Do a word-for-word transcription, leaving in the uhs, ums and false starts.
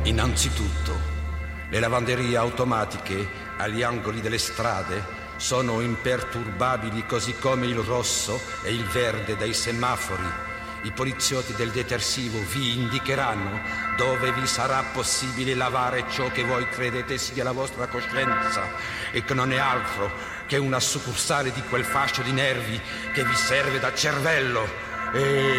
Innanzitutto, le lavanderie automatiche agli angoli delle strade sono imperturbabili, così come il rosso e il verde dei semafori. I poliziotti del detersivo vi indicheranno dove vi sarà possibile lavare ciò che voi credete sia la vostra coscienza e che non è altro che una succursale di quel fascio di nervi che vi serve da cervello. E